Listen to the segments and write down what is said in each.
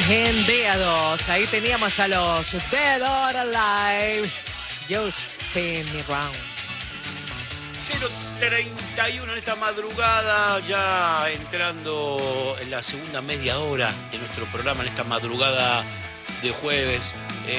Agendeados. Ahí teníamos a los Dead or Alive. Just Spin Me Round. 0:31 en esta madrugada, ya entrando en la segunda media hora de nuestro programa, en esta madrugada de jueves.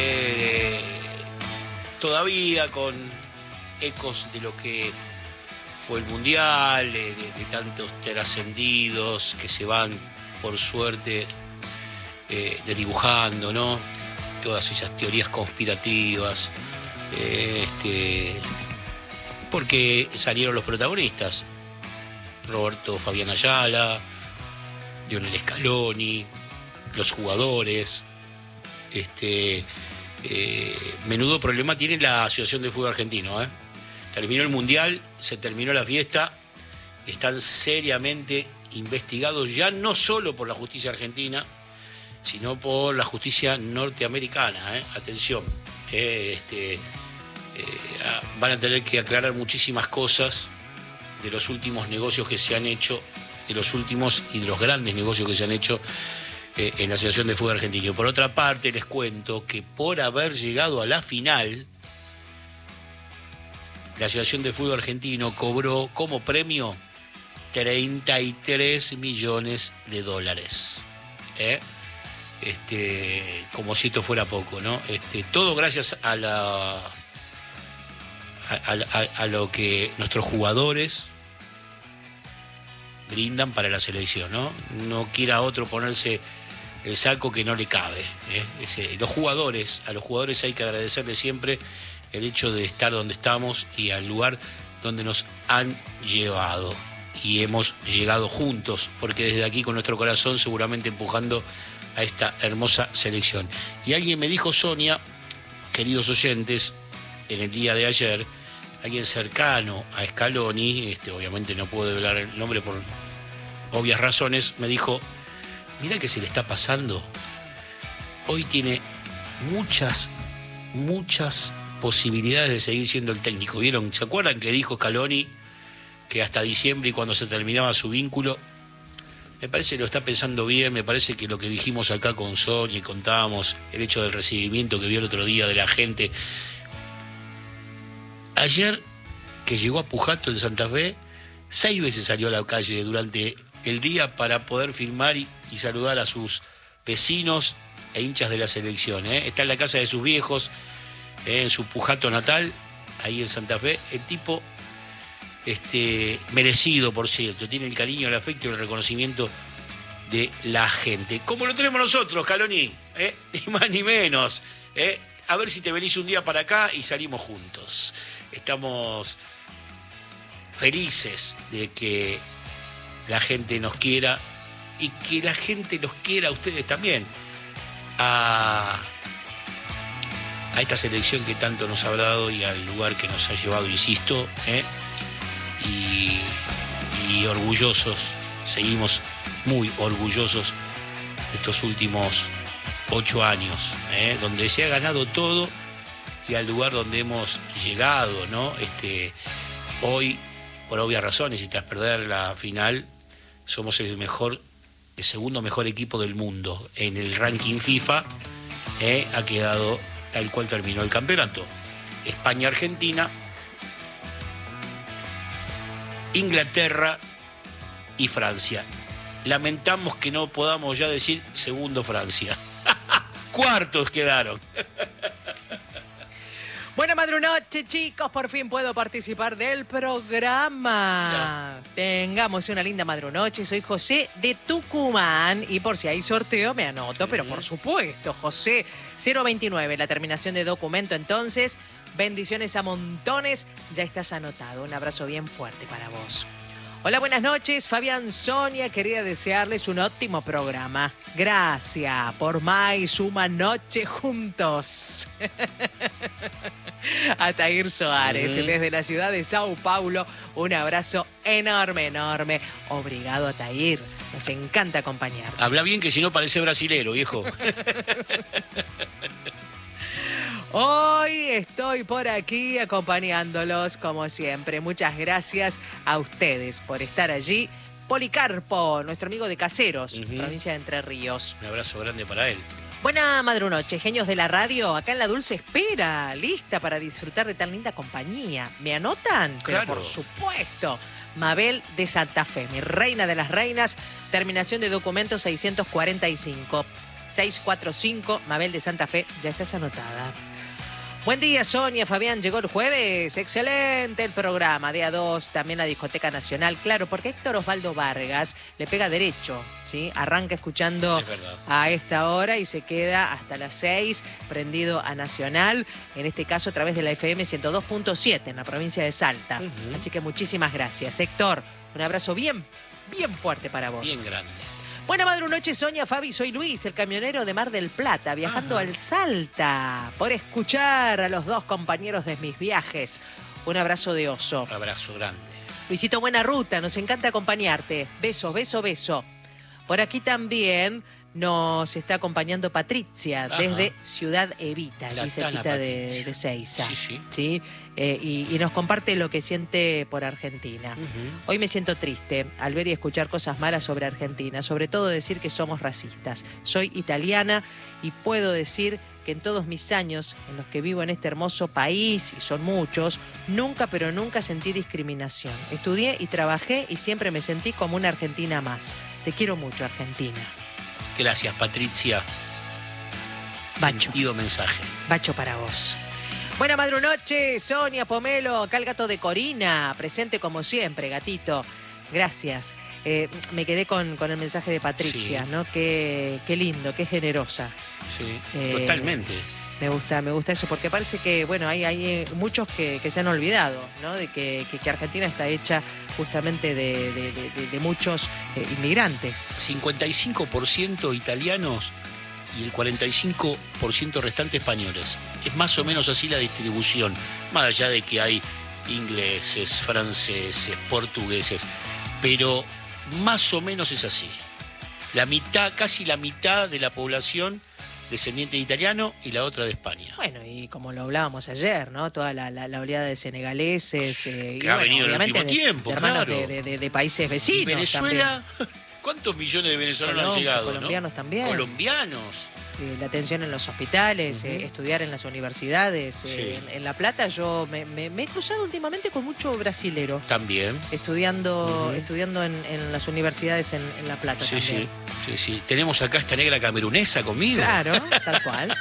Todavía con ecos de lo que fue el Mundial, de tantos trascendidos que se van, por suerte, desdibujando, ¿no? Todas esas teorías conspirativas, porque salieron los protagonistas: Roberto Fabián Ayala, Lionel Scaloni, los jugadores. Menudo problema tiene la Asociación de Fútbol Argentino, ¿eh? Terminó el Mundial, se terminó la fiesta, están seriamente investigados ya no solo por la justicia argentina, sino por la justicia norteamericana, ¿eh? Atención, van a tener que aclarar muchísimas cosas de los últimos negocios que se han hecho, de los últimos y de los grandes negocios que se han hecho en la Asociación de Fútbol Argentino. Por otra parte, les cuento que por haber llegado a la final, la Asociación de Fútbol Argentino cobró como premio $33 millones. Como si esto fuera poco, ¿no? Todo gracias a lo que nuestros jugadores brindan para la selección, ¿no? No quiera otro ponerse el saco que no le cabe, ¿eh? A los jugadores hay que agradecerles siempre el hecho de estar donde estamos y al lugar donde nos han llevado. Y hemos llegado juntos, porque desde aquí con nuestro corazón seguramente empujando a esta hermosa selección. Y alguien me dijo, Sonia, queridos oyentes, en el día de ayer, alguien cercano a Scaloni, obviamente no puedo hablar el nombre por obvias razones, me dijo: mira que se le está pasando. Hoy tiene muchas posibilidades de seguir siendo el técnico. ¿Vieron? ¿Se acuerdan que dijo Scaloni que hasta diciembre, y cuando se terminaba su vínculo? Me parece que lo está pensando bien. Me parece que lo que dijimos acá con Sonia y contábamos, el hecho del recibimiento que vio el otro día de la gente. Ayer, que llegó a Pujato en Santa Fe, 6 veces salió a la calle durante el día para poder firmar y saludar a sus vecinos e hinchas de la selección, ¿eh? Está en la casa de sus viejos, en su Pujato natal, ahí en Santa Fe. El tipo, merecido, por cierto, tiene el cariño, el afecto y el reconocimiento de la gente. Como lo tenemos nosotros, Scaloni, ni más ni menos, A ver si te venís un día para acá y salimos juntos. Estamos felices de que la gente nos quiera y que la gente los quiera a ustedes también, a esta selección que tanto nos ha dado y al lugar que nos ha llevado, insisto, y orgullosos, seguimos muy orgullosos de estos últimos 8 años, donde se ha ganado todo y al lugar donde hemos llegado, ¿no? Hoy, por obvias razones y tras perder la final, somos el segundo mejor equipo del mundo. En el ranking FIFA ha quedado tal cual terminó el campeonato: España, Argentina, Inglaterra y Francia. Lamentamos que no podamos ya decir segundo Francia. Cuartos quedaron. Buena madrugada, chicos. Por fin puedo participar del programa. Ya. Tengamos una linda madrunoche. Soy José de Tucumán. Y por si hay sorteo, me anoto. Pero por supuesto, José 029, la terminación de documento. Entonces, bendiciones a montones. Ya estás anotado. Un abrazo bien fuerte para vos. Hola, buenas noches, Fabián, Sonia. Quería desearles un óptimo programa. Gracias por más una noche juntos. Atair Soares, desde la ciudad de Sao Paulo. Un abrazo enorme, enorme. Obrigado, Atair. Nos encanta acompañar. Habla bien, que si no parece brasilero, viejo. Hoy estoy por aquí acompañándolos como siempre. Muchas gracias a ustedes por estar allí Policarpo, nuestro amigo de Caseros, provincia de Entre Ríos. Un abrazo grande para él. Buena madrunoche, genios de la radio, acá en La Dulce Espera, lista para disfrutar de tan linda compañía. ¿Me anotan? Pero Claro. por supuesto. Mabel de Santa Fe, mi reina de las reinas, terminación de documento 645. 645, Mabel de Santa Fe, ya estás anotada. Buen día, Sonia, Fabián, llegó el jueves, excelente el programa, de A2, también la Discoteca Nacional, claro, porque Héctor Osvaldo Vargas le pega derecho, ¿sí? Arranca escuchando Es verdad. a esta hora y se queda hasta las 6 prendido a Nacional, en este caso a través de la FM 102.7 en la provincia de Salta. Así que muchísimas gracias, Héctor, un abrazo bien fuerte para vos. Bien grande. Buena madrunoche, Sonia, Fabi, soy Luis, el camionero de Mar del Plata, viajando al Salta, por escuchar a los dos compañeros de mis viajes. Un abrazo de oso. Un abrazo grande. Luisito, buena ruta, nos encanta acompañarte. Beso, beso, beso. Por aquí también nos está acompañando Patricia, desde Ciudad Evita, La allí Tana cerquita de Patricia. Ezeiza. Sí. ¿Sí? Y nos comparte lo que siente por Argentina. Hoy me siento triste al ver y escuchar cosas malas sobre Argentina, sobre todo decir que somos racistas. Soy italiana y puedo decir que en todos mis años en los que vivo en este hermoso país, y son muchos, nunca pero nunca sentí discriminación. Estudié y trabajé y siempre me sentí como una argentina más. Te quiero mucho, Argentina. Gracias, Patricia. Bacho. Sentido mensaje. Bacho para vos. Buena madrunoche, Sonia Pomelo, acá el gato de Corina, presente como siempre, gatito. Gracias. Me quedé con el mensaje de Patricia, Sí. ¿no? Qué lindo, qué generosa. Sí, totalmente. Me gusta eso, porque parece que, bueno, hay muchos que se han olvidado, ¿no? De que Argentina está hecha justamente de muchos inmigrantes. 55% italianos y el 45% restante españoles. Es más o menos así la distribución, más allá de que hay ingleses, franceses, portugueses, pero más o menos es así. La mitad, casi la mitad de la población descendiente de italiano y la otra de España. Bueno, y como lo hablábamos ayer, ¿no? Toda la oleada de senegaleses. Que ha venido en el último tiempo, de hermanos claro. de países vecinos. Y Venezuela, también. ¿cuántos millones de venezolanos han llegado? Colombianos ¿no? también. Colombianos. La atención en los hospitales, estudiar en las universidades. Sí. En La Plata yo me he cruzado últimamente con mucho brasilero. También. Estudiando en las universidades en La Plata Sí, también. sí. Tenemos acá esta negra camerunesa conmigo. Claro, tal cual.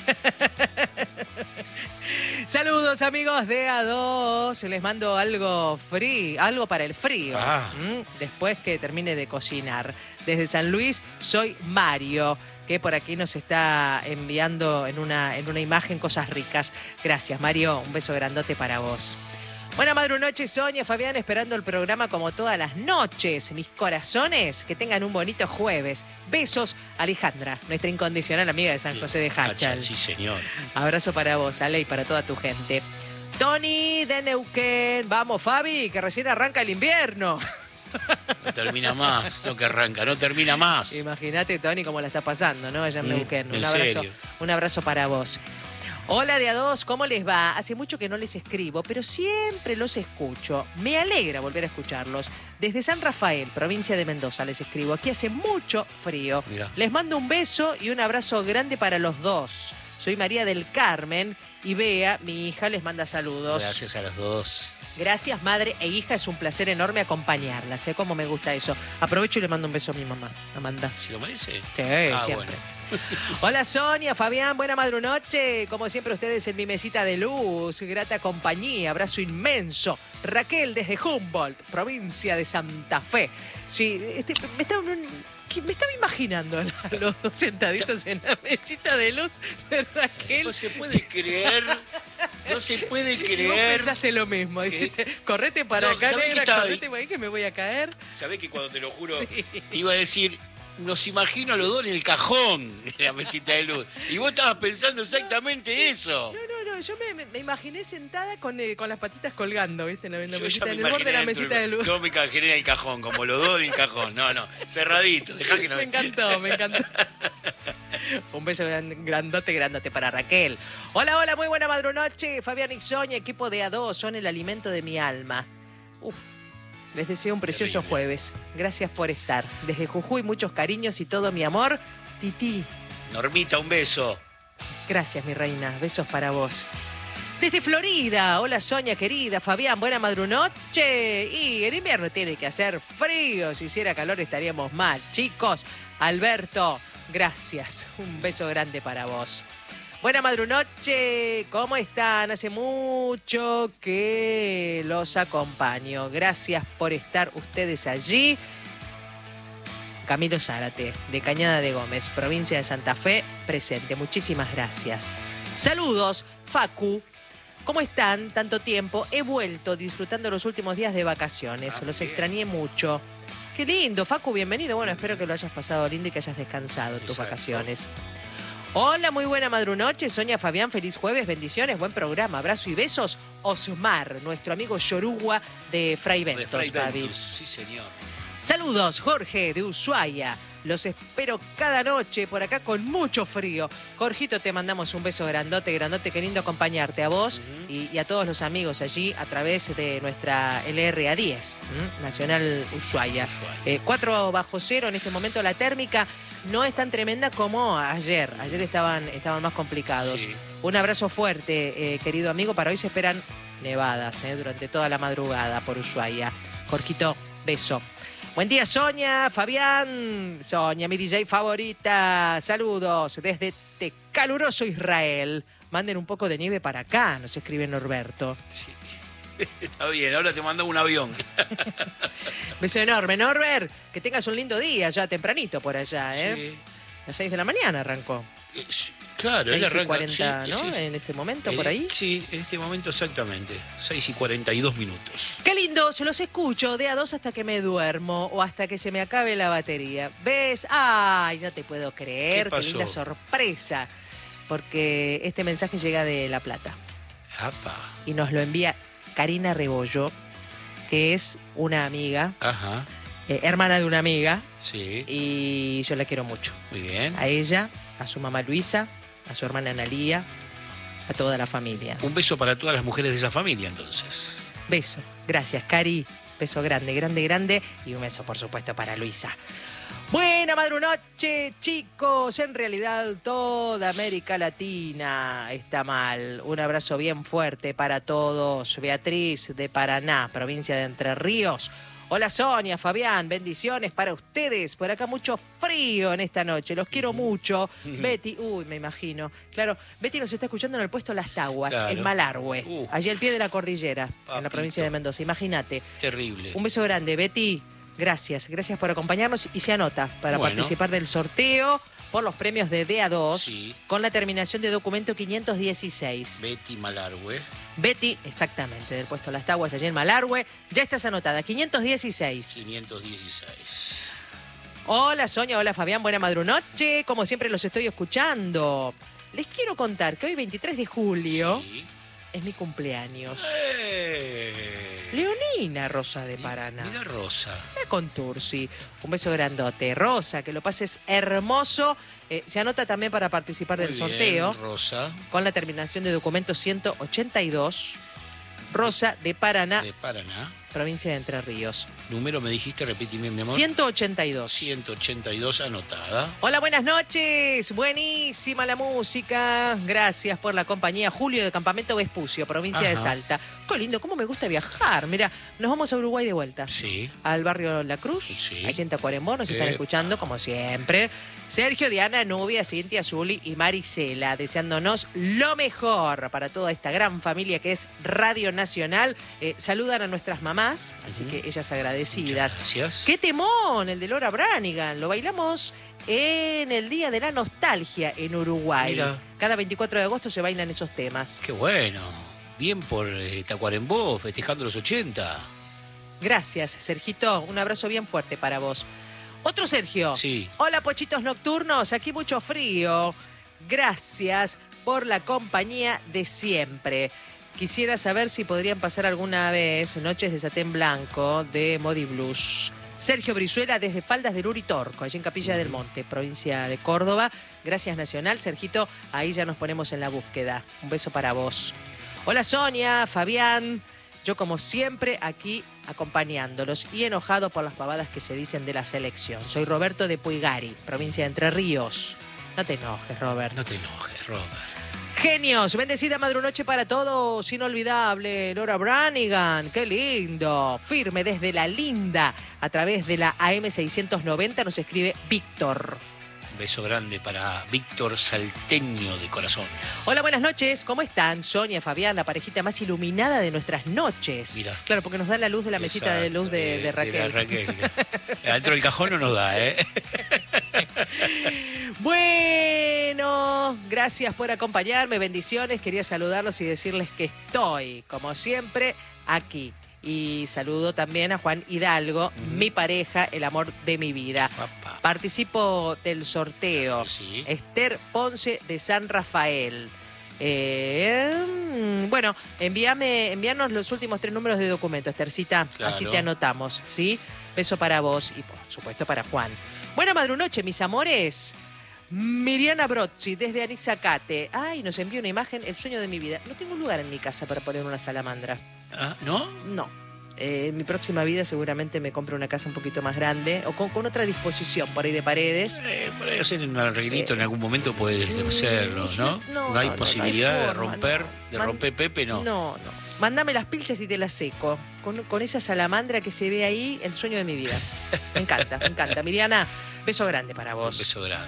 Saludos, amigos de A2. Les mando algo para el frío. Después que termine de cocinar. Desde San Luis, soy Mario, que por aquí nos está enviando en una imagen cosas ricas. Gracias, Mario. Un beso grandote para vos. Buena madrunoche, Sonia, Fabián, esperando el programa como todas las noches. Mis corazones, que tengan un bonito jueves. Besos, Alejandra, nuestra incondicional amiga de San José de Hachal. Sí, señor. Abrazo para vos, Ale, y para toda tu gente. Tony de Neuquén. Vamos, Fabi, que recién arranca el invierno. No termina más, no que arranca, no termina más. Imagínate, Tony, cómo la está pasando, ¿no? Allá en Neuquén. ¿En serio? Un abrazo para vos. Hola de A2, ¿cómo les va? Hace mucho que no les escribo, pero siempre los escucho. Me alegra volver a escucharlos. Desde San Rafael, provincia de Mendoza, les escribo. Aquí hace mucho frío. Mirá. Les mando un beso y un abrazo grande para los dos. Soy María del Carmen y Bea, mi hija, les manda saludos. Gracias a los dos. Gracias, madre e hija. Es un placer enorme acompañarlas. Sé cómo me gusta eso. Aprovecho y le mando un beso a mi mamá, Amanda. ¿Se lo merece? Sí, siempre. Bueno. Hola, Sonia, Fabián, buena madrunoche. Como siempre, ustedes en mi mesita de luz. Grata compañía, abrazo inmenso. Raquel desde Humboldt, provincia de Santa Fe. Sí, me estaba imaginando a los dos sentaditos en la mesita de luz de Raquel. No se puede creer. No se puede Y vos creer. pensaste lo mismo. Dijiste, correte para No, acá, ¿sabés negra, que estaba correte para ahí que me voy a caer. ¿Sabés que cuando te lo juro, Sí. te iba a decir, nos imagino a los dos en el cajón de la mesita de luz? Y vos estabas pensando exactamente eso. No, yo me imaginé sentada con las patitas colgando, ¿viste? En la Yo mesita, ya me en el borde de la imaginé mesita de luz. Yo me imaginé en el cajón, como los dos en el cajón. No, cerradito. Dejá que no. Me encantó. Un beso grandote para Raquel. Hola, muy buena madrunoche. Fabián y Sonia, equipo de A2, son el alimento de mi alma. Uf, Les deseo un precioso Terrible. jueves. Gracias por estar. Desde Jujuy, muchos cariños y todo mi amor. Titi. Normita, un beso. Gracias, mi reina. Besos para vos. Desde Florida, hola Sonia querida, Fabián, buena madrunoche. Y el invierno tiene que hacer frío, si hiciera calor estaríamos mal. Chicos, Alberto, gracias, un beso grande para vos. Buena madrunoche, ¿cómo están? Hace mucho que los acompaño. Gracias por estar ustedes allí. Camilo Zárate, de Cañada de Gómez, provincia de Santa Fe, presente. Muchísimas gracias. Saludos, Facu. ¿Cómo están? Tanto tiempo. He vuelto disfrutando los últimos días de vacaciones. Los bien. extrañé mucho. Qué lindo, Facu, bienvenido. Bueno, espero que lo hayas pasado lindo y que hayas descansado en tus Exacto. vacaciones. Hola, muy buena madrunoche. Sonia, Fabián, feliz jueves, bendiciones, buen programa. Abrazo y besos. Osmar, nuestro amigo Yorugua de Fray De Ventos, Fray Fabi. Ventus, sí señor. Saludos, Jorge de Ushuaia. Los espero cada noche por acá con mucho frío. Jorgito, te mandamos un beso grandote, grandote. Qué lindo acompañarte a vos y a todos los amigos allí a través de nuestra LRA10, Nacional Ushuaia. Ushuaia. 4 bajo cero en este momento la térmica. No es tan tremenda como ayer. Ayer estaban más complicados. Sí. Un abrazo fuerte, querido amigo. Para hoy se esperan nevadas durante toda la madrugada por Ushuaia. Jorgito, beso. Buen día, Sonia, Fabián. Sonia, mi DJ favorita. Saludos desde caluroso Israel. Manden un poco de nieve para acá, nos escribe Norberto. Sí. Está bien, ahora te mando un avión. Beso enorme, Norbert. Que tengas un lindo día ya tempranito por allá, ¿eh? Sí. A las 6 de la mañana arrancó. Claro, 6 él y arranca. 40, sí, ¿no? sí, sí. En este momento, por ahí. Sí, en este momento exactamente. 6 y 42 minutos. Qué lindo, se los escucho de a 2 hasta que me duermo o hasta que se me acabe la batería. ¿Ves? Ay, no te puedo creer. ¿Qué pasó? Linda sorpresa. Porque este mensaje llega de La Plata Apa. y nos lo envía Karina Rebollo, que es una amiga, Ajá. hermana de una amiga, Sí. y yo la quiero mucho. Muy bien. A ella, a su mamá Luisa, a su hermana Analía, a toda la familia. Un beso para todas las mujeres de esa familia, entonces. Beso. Gracias, Cari. Beso grande, grande, grande. Y un beso, por supuesto, para Luisa. Buena madrunoche, chicos. En realidad, toda América Latina está mal. Un abrazo bien fuerte para todos. Beatriz de Paraná, provincia de Entre Ríos. Hola, Sonia, Fabián. Bendiciones para ustedes. Por acá mucho frío en esta noche. Los quiero mucho. Betty, uy, me imagino. Claro, Betty nos está escuchando en el puesto Las Taguas, Claro. en Malargüe. Allí al pie de la cordillera, en la Papito. provincia de Mendoza. Imagínate. Terrible. Un beso grande, Betty. Gracias por acompañarnos y se anota para Bueno. participar del sorteo por los premios de DA2 Sí. con la terminación de documento 516. Betty Malargüe. Betty, exactamente, del puesto Las Taguas, allí en Malargüe. Ya estás anotada, 516. 516. Hola, Sonia, hola, Fabián, buena madrunoche. Como siempre los estoy escuchando. Les quiero contar que hoy, 23 de julio, Sí. es mi cumpleaños. Eh. Leonina Rosa de Paraná. Mira Rosa. Con Tursi. Un beso grandote. Rosa, que lo pases hermoso. Se anota también para participar del Muy bien, sorteo Rosa con la terminación de documento 182. Rosa de Paraná, de Paraná. provincia de Entre Ríos. Número me dijiste, repíteme, mi amor. 182. 182 anotada. Hola, buenas noches. Buenísima la música. Gracias por la compañía. Julio de Campamento Vespucio, provincia de Ajá. Salta. Qué lindo, cómo me gusta viajar. Mira, nos vamos a Uruguay de vuelta. Sí. Al barrio La Cruz, Sí. allí en Tacuarembó, nos están Epa. escuchando como siempre. Sergio, Diana, Nubia, Cintia, Zuli y Marisela, deseándonos lo mejor para toda esta gran familia que es Radio Nacional. Saludan a nuestras mamás, así que ellas agradecidas. Muchas gracias. ¡Qué temón! El de Laura Branigan. Lo bailamos en el Día de la Nostalgia en Uruguay. Mira. Cada 24 de agosto se bailan esos temas. Qué bueno. Bien por Tacuarembó, festejando los 80. Gracias, Sergito. Un abrazo bien fuerte para vos. Otro Sergio. Sí. Hola, pochitos nocturnos. Aquí mucho frío. Gracias por la compañía de siempre. Quisiera saber si podrían pasar alguna vez Noches de Satén Blanco de Modi Blues. Sergio Brizuela desde Faldas del Uritorco, allí en Capilla del Monte, provincia de Córdoba. Gracias, Nacional. Sergito, ahí ya nos ponemos en la búsqueda. Un beso para vos. Hola, Sonia, Fabián. Yo, como siempre, aquí acompañándolos y enojado por las pavadas que se dicen de la selección. Soy Roberto de Puigari, provincia de Entre Ríos. No te enojes, Robert. No te enojes, Robert. Genios, bendecida madrunoche para todos, inolvidable Laura Branigan, qué lindo, firme desde La Linda, a través de la AM690 nos escribe Víctor. Un beso grande para Víctor Salteño de corazón. Hola, buenas noches, ¿cómo están? Sonia, Fabián, la parejita más iluminada de nuestras noches. Mira. Claro, porque nos da la luz de la mesita de luz de Raquel. De la Raquel. Adentro del cajón no nos da, ¿eh? Bueno, gracias por acompañarme, bendiciones. Quería saludarlos y decirles que estoy, como siempre, aquí. Y saludo también a Juan Hidalgo, mi pareja, el amor de mi vida. Papá. Participo del sorteo. Sí. Esther Ponce de San Rafael. Bueno, envíanos los últimos 3 números de documento, Esthercita. Claro. Así te anotamos, ¿sí? Beso para vos y, por supuesto, para Juan. Buena madrunoche, mis amores. Miriana Brozzi, desde Anisacate. Ay, nos envió una imagen, el sueño de mi vida. No tengo lugar en mi casa para poner una salamandra. Ah, ¿no? No. En mi próxima vida seguramente me compro una casa un poquito más grande o con otra disposición por ahí de paredes. Por ahí hacer un arreglito en algún momento puedes hacerlo, ¿no? No hay posibilidad no hay de forma, romper, no. de romper Pepe, no. No. Mándame las pilchas y te las seco. Con esa salamandra que se ve ahí, el sueño de mi vida. Me encanta, me encanta. Miriana, beso grande para vos. Un beso grande.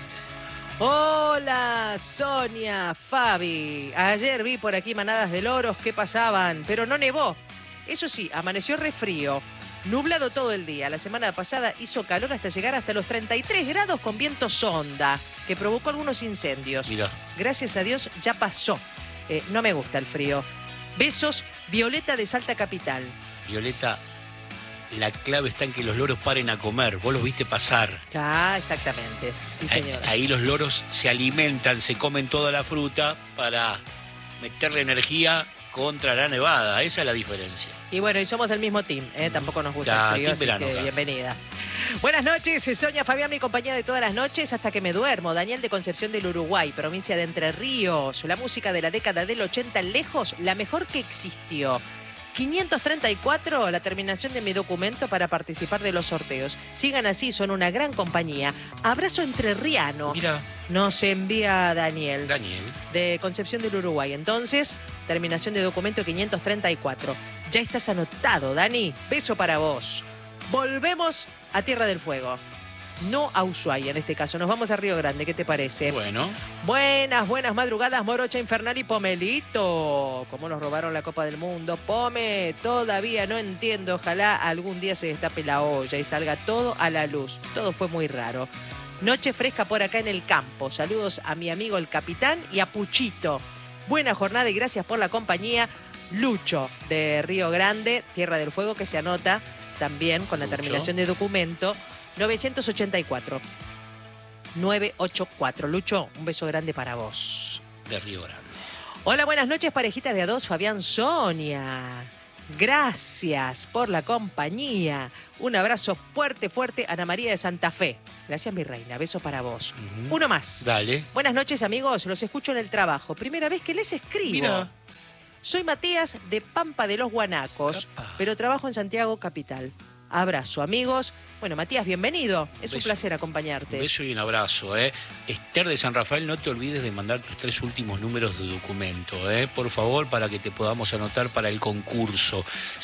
Hola, Sonia, Fabi. Ayer vi por aquí manadas de loros que pasaban, pero no nevó. Eso sí, amaneció refrío. Nublado todo el día. La semana pasada hizo calor hasta llegar hasta los 33 grados con viento sonda, que provocó algunos incendios. Mira. Gracias a Dios ya pasó. No me gusta el frío. Besos, Violeta de Salta Capital. Violeta, la clave está en que los loros paren a comer. Vos los viste pasar. Ah, exactamente. Sí, señora. Ahí los loros se alimentan, se comen toda la fruta para meterle energía contra la nevada. Esa es la diferencia. Y bueno, y somos del mismo team, ¿eh? Tampoco nos gusta el frío, team así verano, que claro. bienvenida. Buenas noches, Sonia, Fabián, mi compañía de todas las noches hasta que me duermo. Daniel de Concepción del Uruguay, provincia de Entre Ríos. La música de la década del 80 lejos, la mejor que existió. 534, la terminación de mi documento para participar de los sorteos. Sigan así, son una gran compañía. Abrazo entrerriano. Mira, Nos envía Daniel. Daniel. De Concepción del Uruguay. Entonces, terminación de documento 534. Ya estás anotado, Dani. Beso para vos. Volvemos a Tierra del Fuego. No a Ushuaia en este caso. Nos vamos a Río Grande. ¿Qué te parece? Bueno, Buenas madrugadas, Morocha Infernal y Pomelito. Cómo nos robaron la Copa del Mundo. Pome, todavía no entiendo. Ojalá algún día se destape la olla y salga todo a la luz. Todo fue muy raro. Noche fresca por acá en el campo. Saludos a mi amigo el capitán y a Puchito. Buena jornada y gracias por la compañía. Lucho de Río Grande, Tierra del Fuego, que se anota también con la Lucho. terminación de documento 984. 984. Lucho, un beso grande para vos. de Río Grande. Hola, buenas noches, parejitas de A2, Fabián, Sonia. Gracias por la compañía. Un abrazo fuerte, Ana María de Santa Fe. Gracias, mi reina. Beso para vos. Uno más. Dale. Buenas noches, amigos. Los escucho en el trabajo. Primera vez que les escribo. Mira. Soy Matías de Pampa de los Guanacos, Capa. pero trabajo en Santiago Capital. Abrazo, amigos. Bueno, Matías, bienvenido. Es un Beso. placer acompañarte. Un beso y un abrazo, ¿eh? Esther de San Rafael, no te olvides de mandar tus 3 últimos números de documento, ¿eh? Por favor, para que te podamos anotar para el concurso.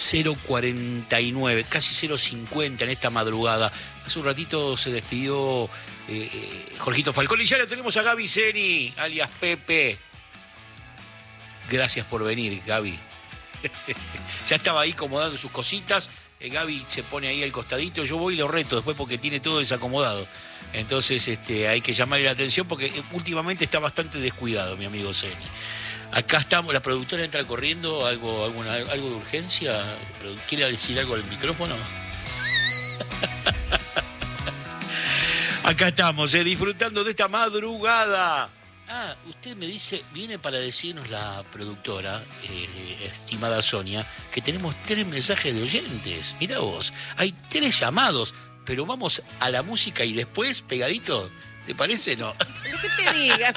049, casi 050 en esta madrugada. Hace un ratito se despidió Jorgito Falcón y ya lo tenemos a Gaby Zeni, alias Pepe. Gracias por venir, Gaby. Ya estaba ahí acomodando sus cositas. Gaby se pone ahí al costadito, yo voy y lo reto después porque tiene todo desacomodado. Entonces hay que llamarle la atención porque últimamente está bastante descuidado mi amigo Zeni. Acá estamos, la productora entra corriendo, algo de urgencia. ¿Quiere decir algo al micrófono? Acá estamos, disfrutando de esta madrugada. Ah, usted me dice, viene para decirnos la productora, estimada Sonia, que tenemos 3 mensajes de oyentes. Mirá vos, hay 3 llamados, pero vamos a la música y después, pegadito, ¿te parece? No. Lo que te digan.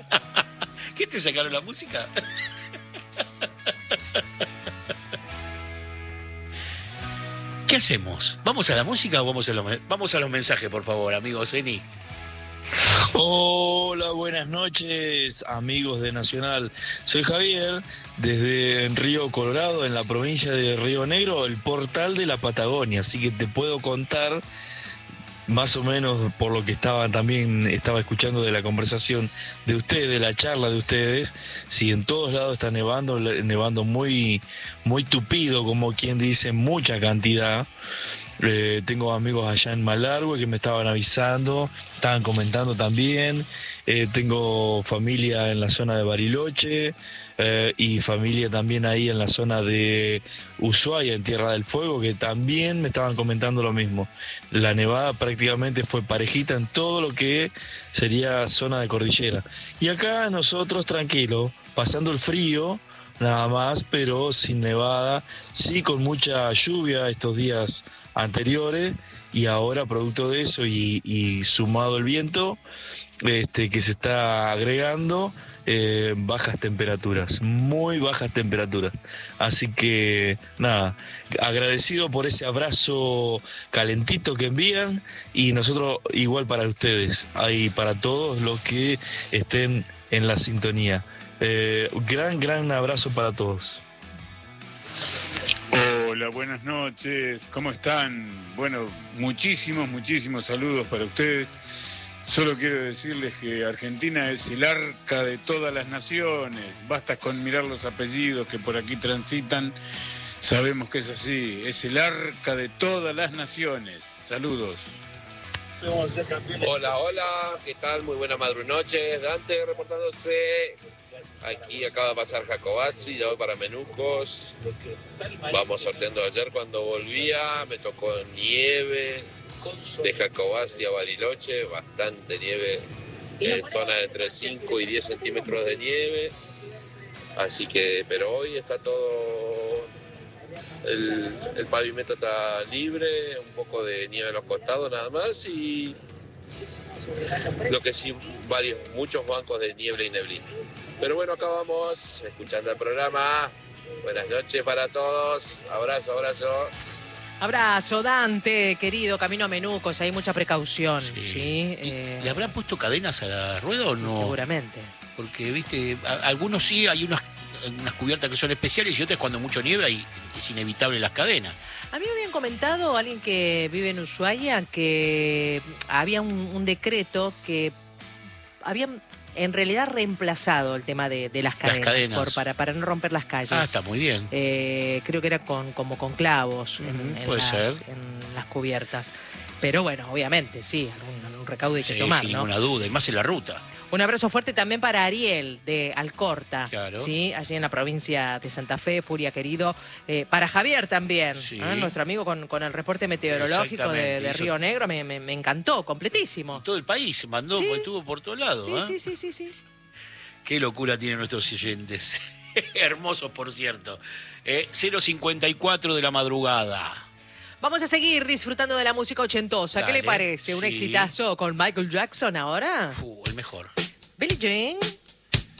¿Qué te sacaron la música? ¿Qué hacemos? ¿Vamos a la música o vamos a los mensajes, por favor, amigos? Eni. Hola, buenas noches, amigos de Nacional. Soy Javier, desde Río Colorado, en la provincia de Río Negro, el portal de la Patagonia. Así que te puedo contar, más o menos por lo que estaba escuchando de la conversación de ustedes, de la charla de ustedes, si en todos lados está nevando muy, muy tupido, como quien dice, mucha cantidad. Tengo amigos allá en Malargüe que me estaban avisando, estaban comentando también. Tengo familia en la zona de Bariloche y familia también ahí en la zona de Ushuaia, en Tierra del Fuego, que también me estaban comentando lo mismo. La nevada prácticamente fue parejita en todo lo que sería zona de cordillera. Y acá nosotros tranquilos, pasando el frío, nada más, pero sin nevada, sí con mucha lluvia estos días anteriores, y ahora producto de eso y sumado el viento que se está agregando, bajas temperaturas, muy bajas temperaturas. Así que nada, agradecido por ese abrazo calentito que envían, y nosotros igual para ustedes, y para todos los que estén en la sintonía. Gran abrazo para todos. Hola, buenas noches, ¿cómo están? Bueno, muchísimos saludos para ustedes. Solo quiero decirles que Argentina es el arca de todas las naciones. Basta con mirar los apellidos que por aquí transitan. Sabemos que es así, es el arca de todas las naciones. Saludos. Hola, ¿qué tal? Muy buena madrunoche. Dante reportándose. Aquí acaba de pasar Jacobasi, ya voy para Menucos. Vamos sorteando ayer cuando volvía, me tocó nieve de Jacobasi a Bariloche, bastante nieve, zonas de entre 5 y 10 centímetros de nieve. Así que, pero hoy está todo, el pavimento está libre, un poco de nieve en los costados nada más, y lo que sí, muchos bancos de niebla y neblina. Pero bueno, acá vamos, escuchando el programa. Buenas noches para todos. Abrazo. Abrazo, Dante, querido, camino a Menucos, hay mucha precaución. Sí. ¿Sí? ¿Le habrán puesto cadenas a la rueda o no? Seguramente. Porque, viste, algunos sí, hay unas cubiertas que son especiales, y otras cuando mucho nieve es inevitable las cadenas. A mí me habían comentado alguien que vive en Ushuaia que había un decreto que habían en realidad reemplazado el tema de las cadenas. Para no romper las calles. Ah, está muy bien. Creo que era como con clavos en las cubiertas. Pero bueno, obviamente, sí, algún recaudo hay que tomar, sin ¿no? ninguna duda, y más en la ruta. Un abrazo fuerte también para Ariel de Alcorta, claro. ¿sí? Allí en la provincia de Santa Fe, Furia querido. Para Javier también, sí. Nuestro amigo con el reporte meteorológico de Río Negro, me encantó, completísimo. Y todo el país mandó, ¿Sí? Porque estuvo por todos lados. Sí. Qué locura tienen nuestros oyentes. Hermosos, por cierto. 0:54 de la madrugada. Vamos a seguir disfrutando de la música ochentosa. Dale, ¿Qué le parece? ¿Un sí. exitazo con Michael Jackson ahora? El mejor. Billie Jean.